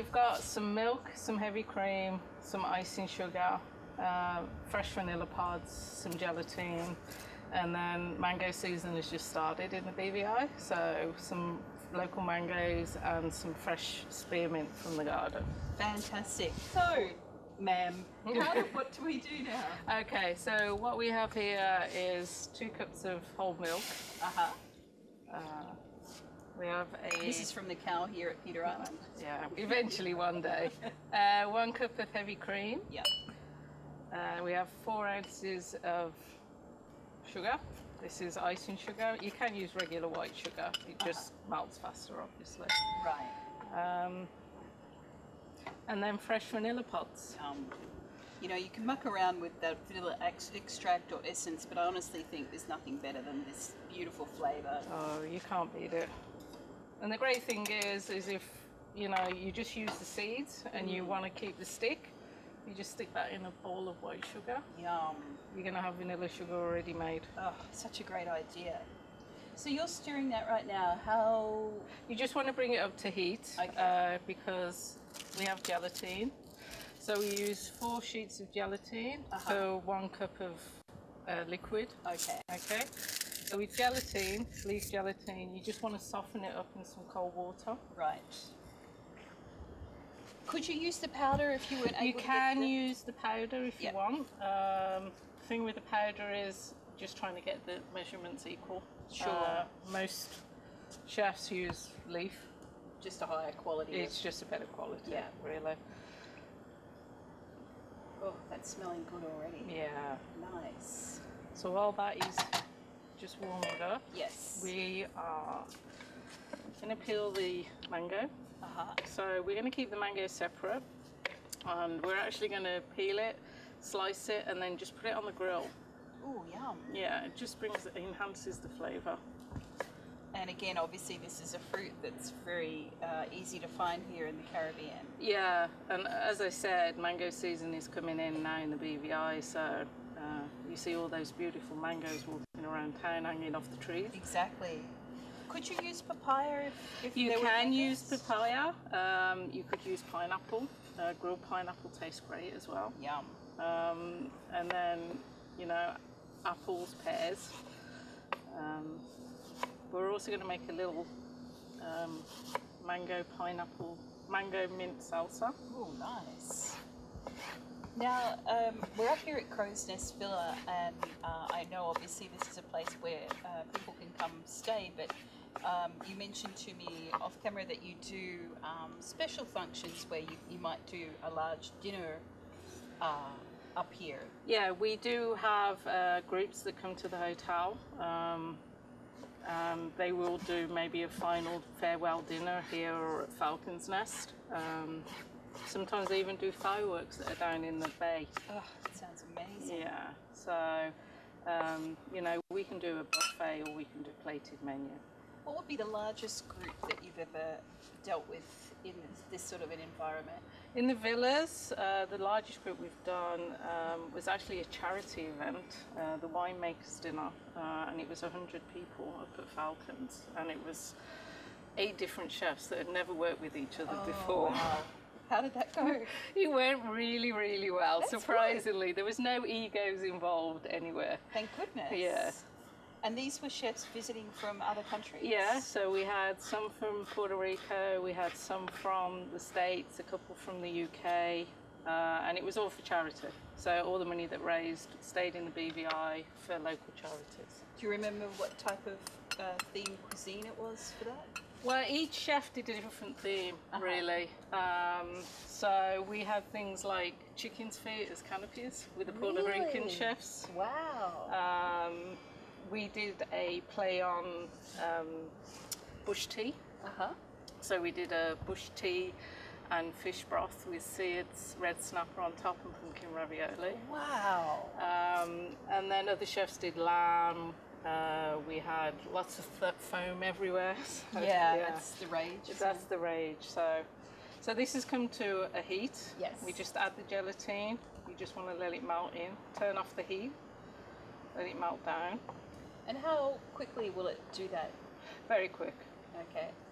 we've got some milk, some heavy cream, some icing sugar, fresh vanilla pods, some gelatine, and then mango season has just started in the BVI, so some local mangoes and some fresh spearmint from the garden. Fantastic. So, ma'am, what do we do now? Okay, so what we have here is 2 cups of whole milk. We have This is from the cow here at Peter Island. Yeah, eventually one day. 1 cup of heavy cream. Yeah. We have 4 ounces of sugar. This is icing sugar. You can use regular white sugar. It just melts faster, obviously. Right. And then fresh vanilla pods. You know, you can muck around with that vanilla extract or essence, but I honestly think there's nothing better than this beautiful flavour. Oh, you can't beat it. And the great thing is if, you know, you just use the seeds and you want to keep the stick, you just stick that in a bowl of white sugar. Yum. You're going to have vanilla sugar already made. Oh, such a great idea. So you're stirring that right now. How? You just want to bring it up to heat, Okay. because we have gelatine. So we use 4 sheets of gelatine for 1 cup of liquid. Okay. Okay. So with gelatine, leaf gelatine, you just want to soften it up in some cold water. Right. Could you use the powder if you weren't able to? You can use the powder if you want. The thing with the powder is just trying to get the measurements equal. Sure. Most chefs use leaf. Just a higher quality. It's just a better quality, really. Oh, that's smelling good already. Yeah. Nice. So while that is just warming up, Yes. we are going to peel the mango. So we're going to keep the mango separate, and we're actually going to peel it, slice it, and then just put it on the grill. Oh, yum. Yeah, it just enhances the flavour. And again, obviously, this is a fruit that's very easy to find here in the Caribbean. Yeah, and as I said, mango season is coming in now in the BVI, so you see all those beautiful mangoes walking around town hanging off the trees. Exactly. Could you use papaya if You there can were use papaya. You could use pineapple. Grilled pineapple tastes great as well. Yum. And then, you know, apples, pears. We're also going to make a little mango mint salsa. Oh, nice. Now, we're up here at Crow's Nest Villa, and I know obviously this is a place where people can come stay, but you mentioned to me off camera that you do special functions where you might do a large dinner up here. Yeah, we do have groups that come to the hotel. They will do maybe a final farewell dinner here or at Falcon's Nest. Sometimes they even do fireworks that are down in the bay. Oh, that sounds amazing. Yeah, so you know, we can do a buffet or we can do plated menu. What would be the largest group that you've ever dealt with in this sort of an environment? In the villas, the largest group we've done was actually a charity event, the Winemakers Dinner, and it was 100 people up at Falcons, and it was 8 different chefs that had never worked with each other before. Wow. How did that go? It went really, really well, That's surprisingly. good. There was no egos involved anywhere. Thank goodness. Yeah. And these were chefs visiting from other countries? Yeah, so we had some from Puerto Rico, we had some from the States, a couple from the UK, and it was all for charity. So all the money that raised stayed in the BVI for local charities. Do you remember what type of themed cuisine it was for that? Well, each chef did a different theme, really. So we had things like chicken's feet as canopies with the Puerto Rican chefs. Wow. We did a play on bush tea. So we did a bush tea and fish broth with seeds, red snapper on top, and pumpkin ravioli. Wow. And then other chefs did lamb. We had lots of foam everywhere. So, that's the rage. That's the rage. So this has come to a heat. Yes. We just add the gelatine. You just want to let it melt in. Turn off the heat. Let it melt down. And how quickly will it do that? Very quick. Okay.